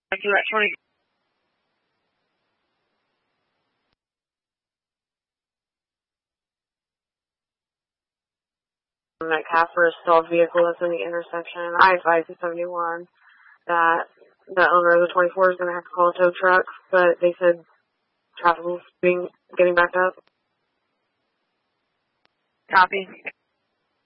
After that 20. Metcalf for a stalled vehicle that's in the intersection. I-5-71 that the owner of the 24 is going to have to call a tow truck, but they said traffic was getting backed up. Copy.